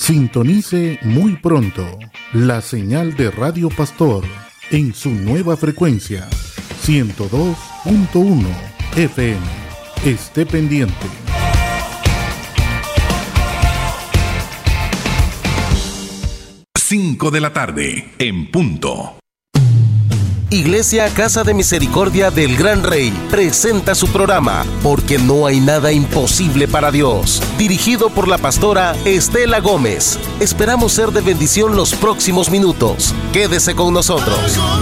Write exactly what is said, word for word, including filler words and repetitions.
Sintonice muy pronto la señal de Radio Pastor en su nueva frecuencia ciento dos punto uno F M. Esté pendiente. cinco de la tarde, en punto. Iglesia Casa de Misericordia del Gran Rey presenta su programa Porque no hay nada imposible para Dios, dirigido por la pastora Estela Gómez. Esperamos ser de bendición los próximos minutos. Quédese con nosotros.